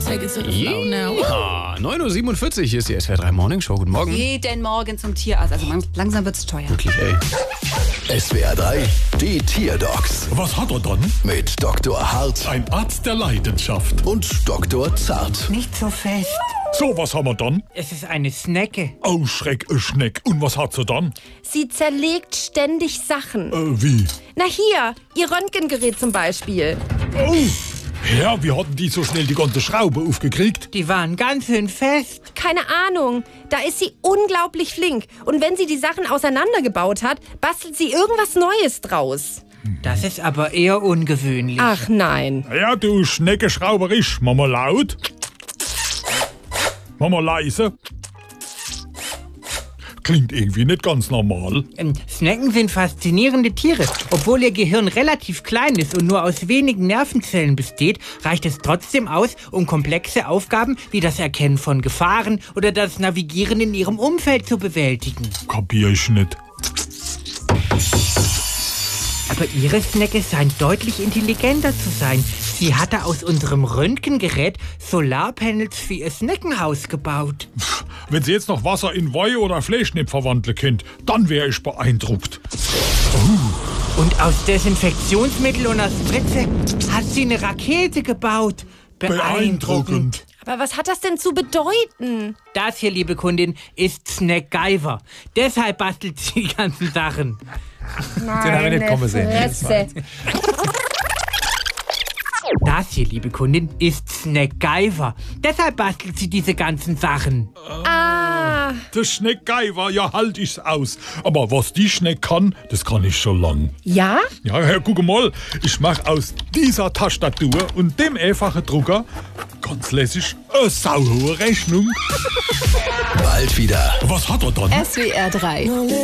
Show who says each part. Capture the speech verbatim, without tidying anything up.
Speaker 1: take it to the floor now.
Speaker 2: Ja, neun Uhr siebenundvierzig, hier ist die S W R drei Morning Show. Guten Morgen.
Speaker 3: Jeden Morgen zum Tierarzt. Also man, langsam wird's teuer.
Speaker 2: Wirklich, ey.
Speaker 4: S W R drei, die Tierdocs
Speaker 5: Was hat er dann?
Speaker 4: mit Doktor Hart
Speaker 5: Ein Arzt der Leidenschaft.
Speaker 4: und Doktor Zart.
Speaker 6: Nicht so fest.
Speaker 5: So, was haben wir dann?
Speaker 6: Es ist eine Snecke.
Speaker 5: Oh, Schreck, äh, Schneck. Und was hat sie dann?
Speaker 7: Sie zerlegt ständig Sachen.
Speaker 5: Äh, wie?
Speaker 7: Na hier, ihr Röntgengerät zum Beispiel.
Speaker 5: Oh! Ja, wie hatten die so schnell die ganze Schraube aufgekriegt?
Speaker 6: Die waren ganz schön fest.
Speaker 7: Keine Ahnung, da ist sie unglaublich flink. Und wenn sie die Sachen auseinandergebaut hat, bastelt sie irgendwas Neues draus.
Speaker 6: Das ist aber eher ungewöhnlich.
Speaker 7: Ach nein.
Speaker 5: Ja, du Schnecke schrauberisch. Mach mal laut. Mach mal leise. Klingt irgendwie nicht ganz normal.
Speaker 6: Ähm, Schnecken sind faszinierende Tiere. Obwohl ihr Gehirn relativ klein ist und nur aus wenigen Nervenzellen besteht, reicht es trotzdem aus, um komplexe Aufgaben wie das Erkennen von Gefahren oder das Navigieren in ihrem Umfeld zu bewältigen.
Speaker 5: Kapier ich nicht.
Speaker 6: Aber ihre Snecke scheint deutlich intelligenter zu sein. Sie hatte aus unserem Röntgengerät Solarpanels für ihr Sneckenhaus gebaut.
Speaker 5: Wenn sie jetzt noch Wasser in Weih oder Fleischknepp verwandeln könnt, dann wäre ich beeindruckt.
Speaker 6: Und aus Desinfektionsmittel und aus Spritze hat sie eine Rakete gebaut. Beeindruckend.
Speaker 7: Aber was hat das denn zu bedeuten?
Speaker 6: Das hier, liebe Kundin, ist Snackguyver. Deshalb bastelt sie die ganzen Sachen.
Speaker 2: Den haben wir nicht kommen sehen.
Speaker 7: Fresse.
Speaker 6: Das hier, liebe Kundin, ist Snackguyver. Deshalb bastelt sie diese ganzen Sachen.
Speaker 7: Ah,
Speaker 5: Der Schneckgeiver, ja, halt ich's aus. Aber was die Schneck kann, das kann ich schon lang.
Speaker 7: ja?
Speaker 5: Ja, ja, guck mal, ich mach aus dieser Tastatur und dem einfachen Drucker ganz lässig eine sauhohe Rechnung.
Speaker 4: Bald wieder.
Speaker 5: Was hat er dann?
Speaker 1: S W R drei.